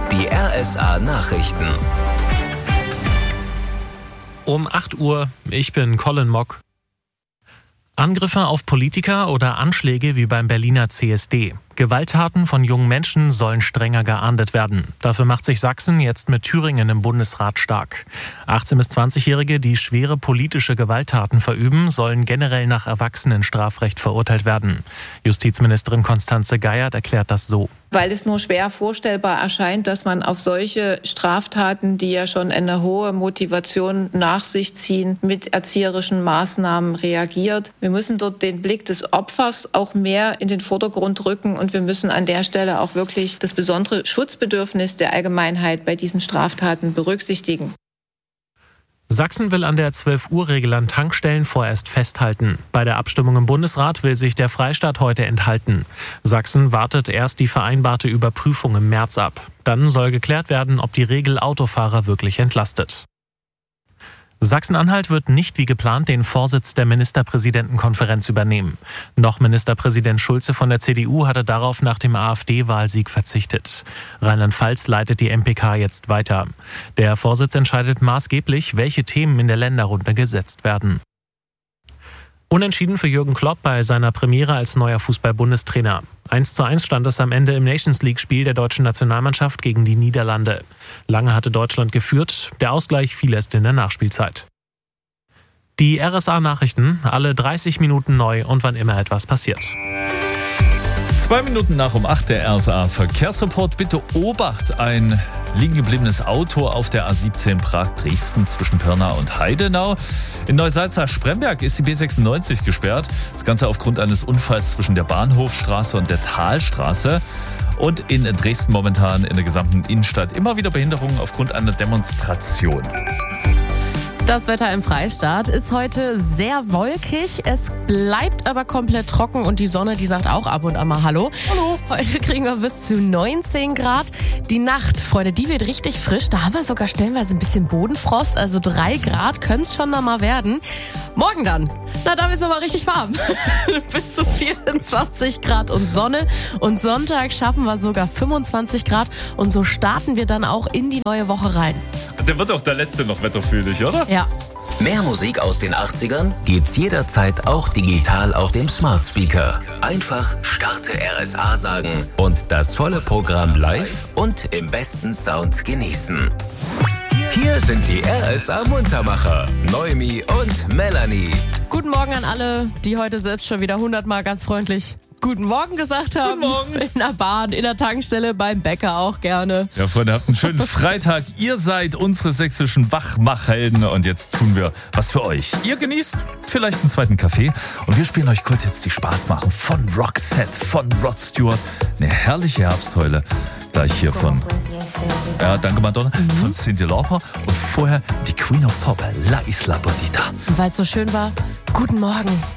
Die RSA Nachrichten. Um 8 Uhr, ich bin Colin Mock. Angriffe auf Politiker oder Anschläge wie beim Berliner CSD. Gewalttaten von jungen Menschen sollen strenger geahndet werden. Dafür macht sich Sachsen jetzt mit Thüringen im Bundesrat stark. 18- bis 20-Jährige, die schwere politische Gewalttaten verüben, sollen generell nach Erwachsenenstrafrecht verurteilt werden. Justizministerin Constanze Geiert erklärt das so. Weil es nur schwer vorstellbar erscheint, dass man auf solche Straftaten, die ja schon eine hohe Motivation nach sich ziehen, mit erzieherischen Maßnahmen reagiert. Wir müssen dort den Blick des Opfers auch mehr in den Vordergrund rücken und wir müssen an der Stelle auch wirklich das besondere Schutzbedürfnis der Allgemeinheit bei diesen Straftaten berücksichtigen. Sachsen will an der 12-Uhr-Regel an Tankstellen vorerst festhalten. Bei der Abstimmung im Bundesrat will sich der Freistaat heute enthalten. Sachsen wartet erst die vereinbarte Überprüfung im März ab. Dann soll geklärt werden, ob die Regel Autofahrer wirklich entlastet. Sachsen-Anhalt wird nicht wie geplant den Vorsitz der Ministerpräsidentenkonferenz übernehmen. Noch Ministerpräsident Schulze von der CDU hatte darauf nach dem AfD-Wahlsieg verzichtet. Rheinland-Pfalz leitet die MPK jetzt weiter. Der Vorsitz entscheidet maßgeblich, welche Themen in der Länderrunde gesetzt werden. Unentschieden für Jürgen Klopp bei seiner Premiere als neuer Fußball-Bundestrainer. 1:1 stand es am Ende im Nations-League-Spiel der deutschen Nationalmannschaft gegen die Niederlande. Lange hatte Deutschland geführt, der Ausgleich fiel erst in der Nachspielzeit. Die RSA-Nachrichten, alle 30 Minuten neu und wann immer etwas passiert. 2 Minuten nach um 8 der RSA-Verkehrsreport. Bitte Obacht, ein liegen gebliebenes Auto auf der A17 Prag-Dresden zwischen Pirna und Heidenau. In Neusalza-Spremberg ist die B96 gesperrt. Das Ganze aufgrund eines Unfalls zwischen der Bahnhofstraße und der Talstraße. Und in Dresden momentan in der gesamten Innenstadt immer wieder Behinderungen aufgrund einer Demonstration. Das Wetter im Freistaat ist heute sehr wolkig. Es bleibt aber komplett trocken und die Sonne, die sagt auch ab und an mal Hallo. Hallo. Heute kriegen wir bis zu 19 Grad. Die Nacht, Freunde, die wird richtig frisch. Da haben wir sogar stellenweise ein bisschen Bodenfrost. Also 3 Grad können es schon noch mal werden. Morgen dann, da wird es aber richtig warm. Bis zu 24 Grad und Sonne. Und Sonntag schaffen wir sogar 25 Grad. Und so starten wir dann auch in die neue Woche rein. Der wird auch der letzte noch wetterfühlig, oder? Ja. Mehr Musik aus den 80ern gibt's jederzeit auch digital auf dem Smart Speaker. Einfach Starte RSA sagen und das volle Programm live und im besten Sound genießen. Hier sind die RSA Muntermacher, Noemi und Melanie. Guten Morgen an alle, die heute selbst schon wieder 100-mal ganz freundlich Guten Morgen gesagt haben. Guten Morgen. In der Bahn, in der Tankstelle, beim Bäcker auch gerne. Ja, Freunde, habt einen schönen Freitag. Ihr seid unsere sächsischen Wachmachhelden und jetzt tun wir was für euch. Ihr genießt vielleicht einen zweiten Kaffee und wir spielen euch kurz jetzt die Spaß machen von Roxette, von Rod Stewart. Eine herrliche Herbstheule. Gleich hier von, ja, danke Madonna, von Cyndi Lauper und vorher die Queen of Pop, La Isla Bonita. Weil es so schön war, guten Morgen.